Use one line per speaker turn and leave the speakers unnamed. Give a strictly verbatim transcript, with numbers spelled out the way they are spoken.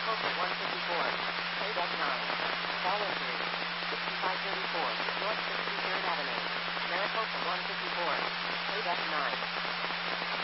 Maricopa one fifty-four. Plate F nine. Fall injury. sixty-five thirty-four. North sixty-third Avenue. Maricopa one fifty-four. Plate F nine.